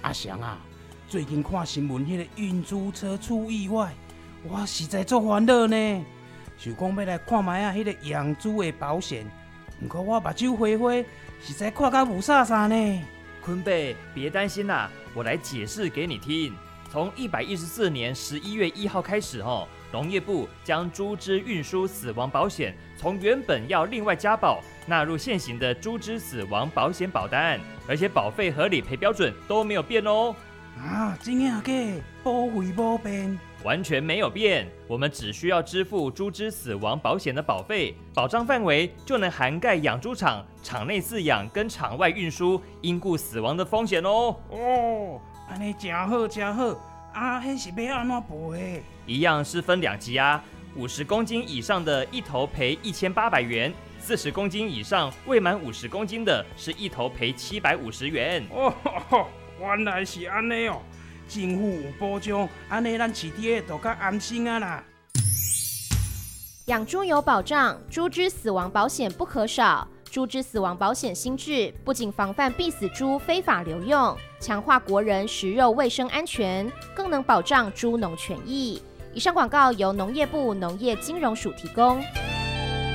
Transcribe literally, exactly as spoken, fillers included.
阿翔啊，最近看新闻，迄个运猪车出意外，我实在足烦恼呢。想讲要来看卖啊，迄个养猪的保险，不过我目睭花花，实在看甲无啥啥呢。 坤贝，别担心啦，我来解释给你听。从一百一十四年十一月一号开始，哦，农业部将猪只运输死亡保险从原本要另外加保，纳入现行的猪只死亡保险保单，而且保费合理赔标准都没有变哦。 啊，真的假？保费无变？ 完全没有变，我们只需要支付猪只死亡保险的保费，保障范围就能涵盖养猪场、场内饲养跟场外运输因故死亡的风险哦。 哦，安尼真好真好，啊，迄是要安怎赔？ 一样是分两级啊，五十公斤以上的一头赔一千八百元，四十公斤以上未满五十公斤的是一头赔七百五十元。 哦吼吼，原来是安尼哦。政府有保障，安尼咱饲猪的就较安心啊啦。 养猪有保障，猪只死亡保险不可少。猪只死亡保险新制不仅防范必死猪非法流用，强化国人食肉卫生安全，更能保障猪农权益。以上广告由农业部农业金融署提供。